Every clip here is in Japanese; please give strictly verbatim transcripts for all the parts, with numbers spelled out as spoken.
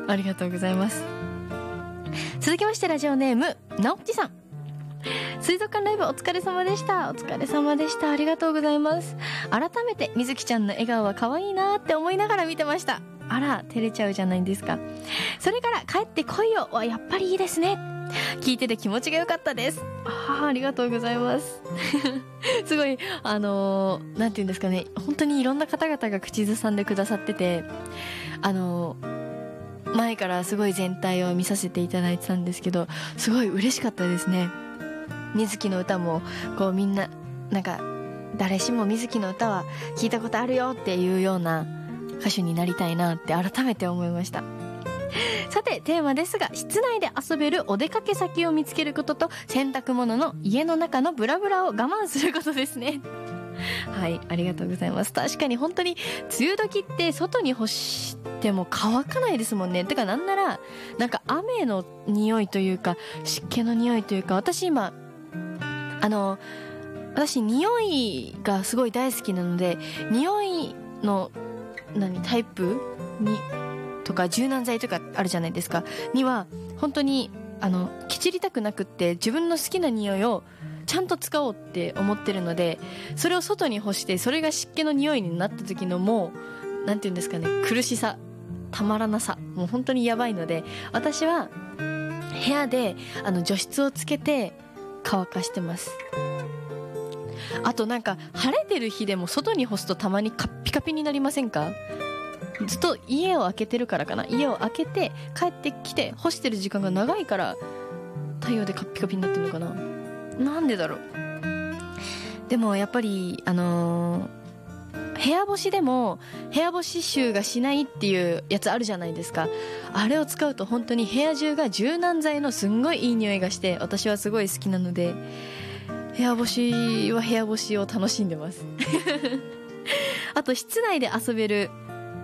ありがとうございます。続きましてラジオネームなおっちさん、水族館ライブお疲れ様でした。お疲れ様でした。ありがとうございます。改めてみずきちゃんの笑顔は可愛いなって思いながら見てました。あら、照れちゃうじゃないですか。それから帰ってこいよはやっぱりいいですね。聞いてて気持ちが良かったです。あー、ありがとうございます。すごいあのー、なんていうんですかね、本当にいろんな方々が口ずさんでくださってて、あのー、前からすごい全体を見させていただいてたんですけど、すごい嬉しかったですね。水木の歌もこうみんななんか誰しも水木の歌は聞いたことあるよっていうような歌手になりたいなって改めて思いました。さてテーマですが、室内で遊べるお出かけ先を見つけることと洗濯物の家の中のブラブラを我慢することですね。はい、ありがとうございます。確かに本当に梅雨時って外に干しても乾かないですもんね。てかなんならなんか雨の匂いというか湿気の匂いというか、私今あの私匂いがすごい大好きなので、匂いの何タイプにとか柔軟剤とかあるじゃないですかには本当にあのきちりたくなくって、自分の好きな匂いをちゃんと使おうって思ってるので、それを外に干してそれが湿気の匂いになった時のもうなんていうんですかね、苦しさたまらなさもう本当にやばいので、私は部屋であの除湿をつけて乾かしてます。あとなんか晴れてる日でも外に干すとたまにカッピカピになりませんか？ずっと家を開けてるからかな。家を開けて帰ってきて干してる時間が長いから太陽でカッピカピになってるのかな。なんでだろう。でもやっぱりあのー、部屋干しでも部屋干し臭がしないっていうやつあるじゃないですか。あれを使うと本当に部屋中が柔軟剤のすんごいいい匂いがして、私はすごい好きなので部屋干しは部屋干しを楽しんでますあと室内で遊べる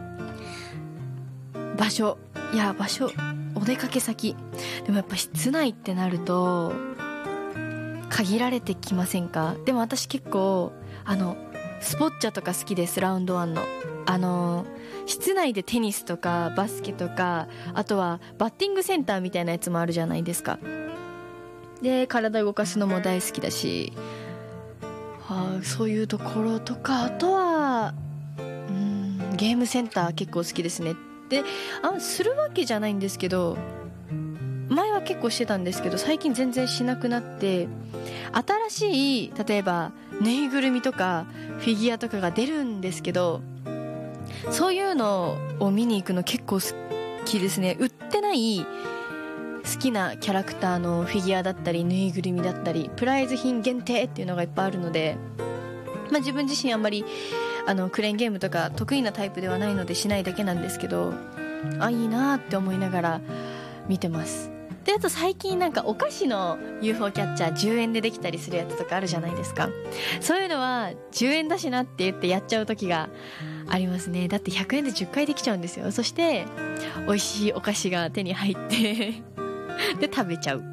場所、いや場所お出かけ先でもやっぱ室内ってなると限られてきませんか？でも私結構あのスポッチャとか好きです。ラウンドワンのあの室内でテニスとかバスケとか、あとはバッティングセンターみたいなやつもあるじゃないですか。で体動かすのも大好きだし、はあ、そういうところとか、あとはうーんゲームセンター結構好きですね。であするわけじゃないんですけど、前は結構してたんですけど最近全然しなくなって、新しい例えばぬいぐるみとかフィギュアとかが出るんですけど、そういうのを見に行くの結構好きですね。売ってない好きなキャラクターのフィギュアだったりぬいぐるみだったりプライズ品限定っていうのがいっぱいあるので、まあ、自分自身あんまりあのクレーンゲームとか得意なタイプではないのでしないだけなんですけど、あいいなって思いながら見てます。であと最近なんかお菓子の ユーフォー キャッチャーじゅうえんでできたりするやつとかあるじゃないですか。そういうのはじゅうえんだしなって言ってやっちゃう時がありますね。だってひゃくえんでじゅっかいできちゃうんですよ。そして美味しいお菓子が手に入ってで食べちゃう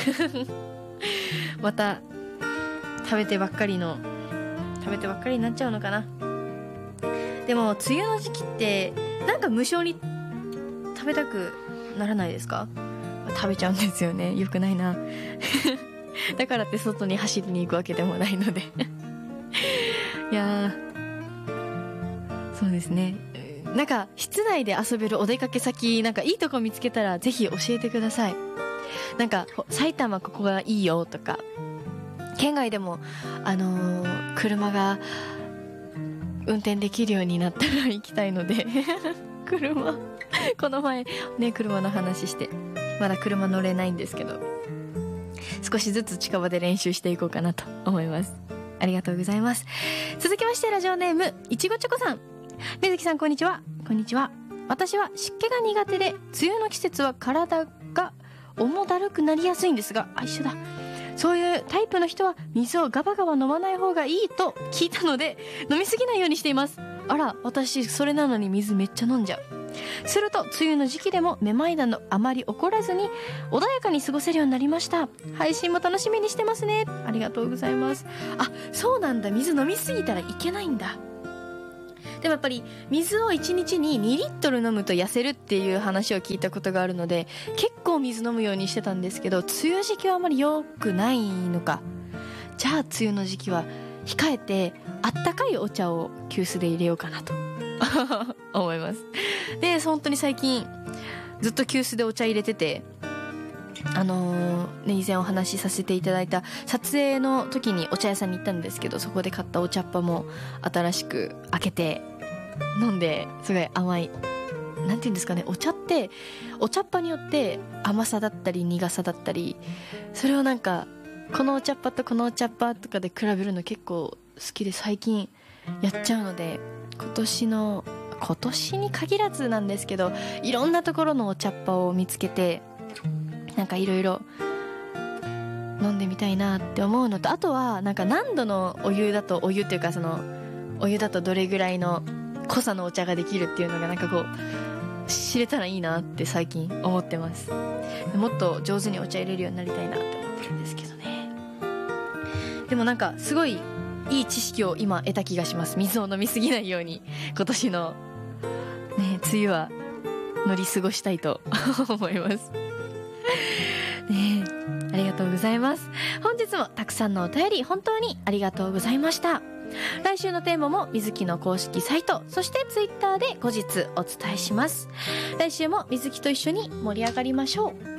また食べてばっかりの食べてばっかりになっちゃうのかな。でも梅雨の時期ってなんか無性に食べたくならないですか？食べちゃうんですよね。よくないなだからって外に走りに行くわけでもないのでいやーそうですね。なんか室内で遊べるお出かけ先なんかいいとこ見つけたらぜひ教えてください。なんか埼玉ここがいいよとか、県外でもあのー、車が運転できるようになったら行きたいので車この前ね車の話してまだ車乗れないんですけど、少しずつ近場で練習していこうかなと思います。ありがとうございます。続きましてラジオネームいちごチョコさん、水木さんこんにちは。こんにちは。私は湿気が苦手で梅雨の季節は体が重だるくなりやすいんですが、あ一緒だ。そういうタイプの人は水をガバガバ飲まない方がいいと聞いたので飲みすぎないようにしています。あら私それなのに水めっちゃ飲んじゃう。すると梅雨の時期でもめまいなどあまり起こらずに穏やかに過ごせるようになりました。配信も楽しみにしてますね。ありがとうございます。あそうなんだ、水飲みすぎたらいけないんだ。 でもやっぱり水をいちにちににリットル飲むと痩せるっていう話を聞いたことがあるので、結構水飲むようにしてたんですけど、梅雨時期はあまり良くないのか。じゃあ梅雨の時期は控えてあったかいお茶を急須で入れようかなと思います。で本当に最近ずっと急須でお茶入れてて、あのーね、以前お話しさせていただいた撮影の時にお茶屋さんに行ったんですけど、そこで買ったお茶っ葉も新しく開けて飲んで、すごい甘い、なんていうんですかね、お茶ってお茶っ葉によって甘さだったり苦さだったり、それをなんかこのお茶っ葉とこのお茶っ葉とかで比べるの結構好きで最近やっちゃうので、今年の今年に限らずなんですけど、いろんなところのお茶っ葉を見つけて、なんかいろいろ飲んでみたいなって思うのと、あとはなんか何度のお湯だと、お湯っていうかそのお湯だとどれぐらいの濃さのお茶ができるっていうのがなんかこう知れたらいいなって最近思ってます。もっと上手にお茶入れるようになりたいなって思ってるんですけどね。でもなんかすごいいい知識を今得た気がします。水を飲みすぎないように今年のね梅雨は乗り過ごしたいと思いますね。ありがとうございます。本日もたくさんのお便り本当にありがとうございました。来週のテーマも水木の公式サイト、そしてツイッターで後日お伝えします。来週も水木と一緒に盛り上がりましょう。